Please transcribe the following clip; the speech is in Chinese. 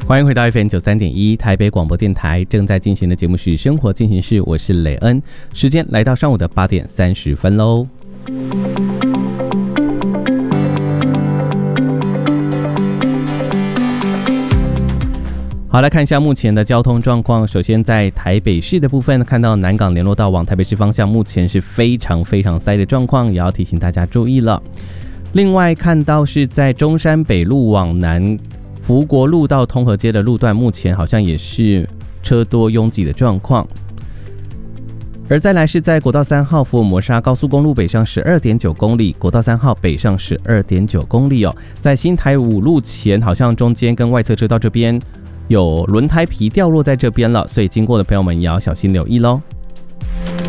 欢迎回到 FM93.1 台北广播电台，正在进行的节目是《生活进行式》，我是雷恩。时间来到上午的8点30分喽。好，来看一下目前的交通状况。首先在台北市的部分，看到南港联络道往台北市方向目前是非常塞的状况，也要提醒大家注意了。另外看到是在中山北路往南福国路到通河街的路段，目前好像也是车多拥挤的状况。而再来是在国道3号福尔摩沙高速公路北上 12.9 公里，国道3号北上 12.9 公里哦，在新台五路前，好像中间跟外侧车道这边有轮胎皮掉落在这边了，所以经过的朋友们也要小心留意咯。